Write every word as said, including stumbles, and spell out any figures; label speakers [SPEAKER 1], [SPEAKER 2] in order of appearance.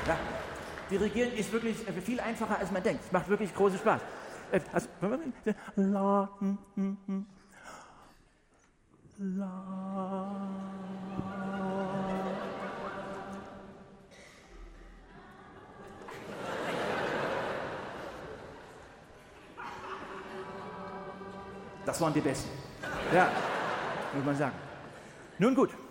[SPEAKER 1] Ja. Dirigieren ist wirklich viel einfacher, als man denkt. Es macht wirklich großen Spaß. Also, la, hm, hm, hm. La. Das waren die Besten. Ja, muss man sagen. Nun gut.